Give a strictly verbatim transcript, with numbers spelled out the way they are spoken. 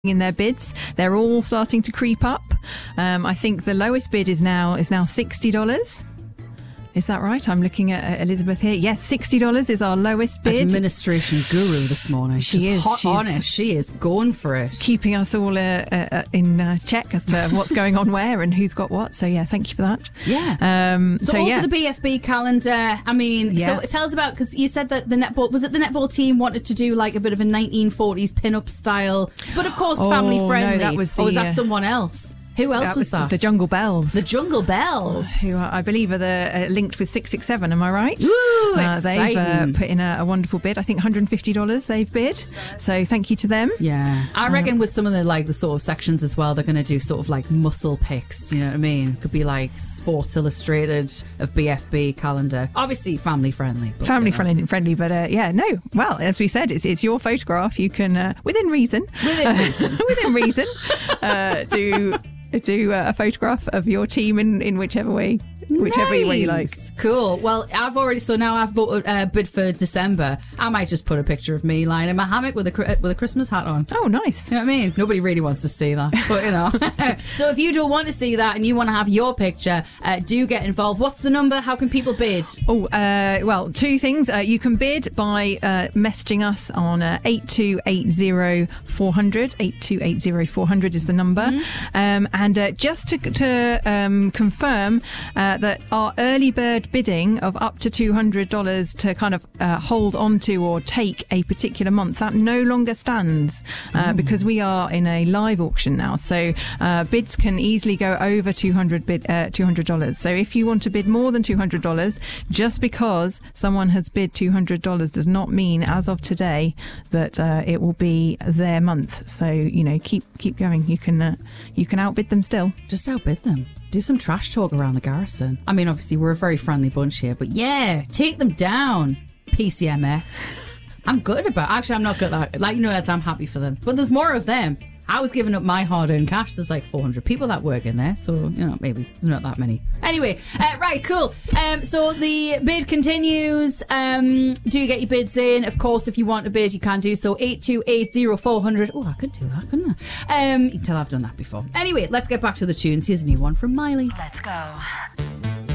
in their bids. They're all starting to creep up. Um, I think the lowest bid is now is now sixty dollars. Is that right? I'm looking at uh, Elizabeth here. Yes, sixty dollars is our lowest bid. Administration guru this morning. She She's is. hot She's on it. She is going for it. Keeping us all uh, uh, in uh, check as to what's going on where and who's got what. So, yeah, thank you for that. Yeah. Um, so, so all yeah. for the B F B calendar. I mean, Yeah. so tell us about, because you said that the netball, was it the netball team wanted to do like a bit of a nineteen forties pin-up style, but of course Oh, family no, friendly. that was or was the, that uh, someone else? Who else That was that? The Jungle Bells. The Jungle Bells. Who are, I believe are the, uh, linked with six six seven, am I right? Ooh, uh, they've uh, exciting. put in a, a wonderful bid. I think one hundred fifty dollars they've bid. So thank you to them. Yeah. I reckon with some of the like the sort of sections as well, they're going to do sort of like muscle picks. You know what I mean? Could be like Sports Illustrated of B F B calendar. Obviously family friendly. But, Family you know. friendly, friendly, but uh, yeah, no. Well, as we said, it's it's your photograph. You can, uh, within reason, Within reason. within reason, uh, do do uh, a photograph of your team in, in whichever way, whichever way you like. Nice. Cool. Well, I've already so now I've bought a uh, bid for December. I might just put a picture of me lying in my hammock with a cri- with a Christmas hat on. Oh, nice. You know what I mean? Nobody really wants to see that, but you know. So if you don't want to see that and you want to have your picture, uh, do get involved. What's the number? How can people bid? Oh, uh, well, two things. Uh, you can bid by uh, messaging us on uh, eight two eight zero four hundred. eight two eight zero four hundred is the number. Mm-hmm. Um, and uh, just to, to um, confirm uh, that our early bird bidding of up to two hundred dollars to kind of uh, hold on to or take a particular month, that no longer stands uh, because we are in a live auction now. So uh, bids can easily go over two hundred bid, uh, two hundred dollars. So if you want to bid more than two hundred dollars, just because someone has bid two hundred dollars does not mean as of today that uh, it will be their month. So, you know, keep keep going. You can uh, you can outbid them still. Just outbid them. Do some trash talk around the garrison. I mean, obviously, we're a very friendly bunch here, but yeah, take them down, P C M F. I'm good about Actually, I'm not good at that. Like, you know, that's, I'm happy for them. But there's more of them. I was giving up my hard-earned cash. There's like four hundred people that work in there, so, you know, maybe there's not that many. Anyway, uh, right, cool. Um, so the bid continues. Um, do you get your bids in? Of course, if you want to bid, you can do so. eight two eight zero four hundred. Oh, I could do that, couldn't I? Um, you can tell I've done that before. Anyway, let's get back to the tunes. Here's a new one from Miley. Let's go.